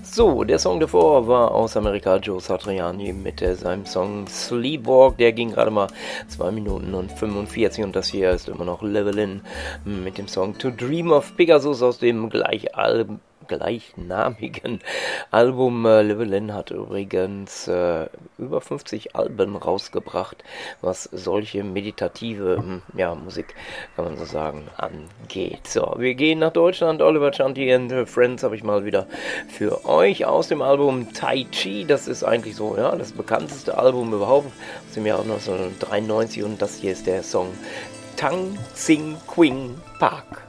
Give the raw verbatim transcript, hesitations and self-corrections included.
So, der Song davor war aus Amerika Joe Satriani mit äh, seinem Song Sleepwalk. Der ging gerade mal zwei Minuten und fünfundvierzig und das hier ist immer noch Llewellyn mit dem Song To Dream of Pegasus aus dem gleich Album. gleichnamigen Album. Äh, Llewellyn hat übrigens äh, über fünfzig Alben rausgebracht, was solche meditative hm, ja, Musik, kann man so sagen, angeht. So, wir gehen nach Deutschland. Oliver Chanty and Friends habe ich mal wieder für euch aus dem Album Tai Chi. Das ist eigentlich so, ja, das bekannteste Album überhaupt aus dem Jahr neunzehnhundertdreiundneunzig und das hier ist der Song Tang Sing Quing Park.